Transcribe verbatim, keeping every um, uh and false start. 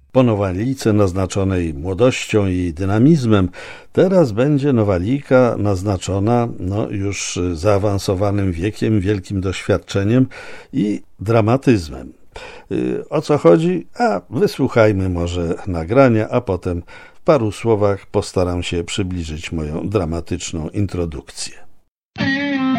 Po nowalice naznaczonej młodością i dynamizmem, teraz będzie nowalika naznaczona no, już zaawansowanym wiekiem, wielkim doświadczeniem i dramatyzmem. O co chodzi? A wysłuchajmy może nagrania, a potem w paru słowach postaram się przybliżyć moją dramatyczną introdukcję.